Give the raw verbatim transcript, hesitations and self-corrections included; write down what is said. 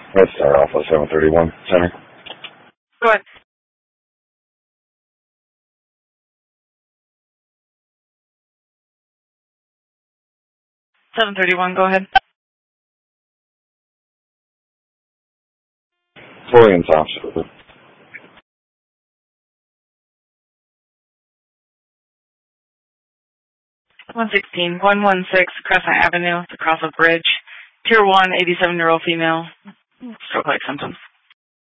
Let's start off with seven thirty-one Center. Go ahead. seven thirty-one, go ahead. Florian's officer. one sixteen, one one six Crescent Avenue, across a bridge. Tier one, eighty-seven-year-old female. Stroke-like symptoms.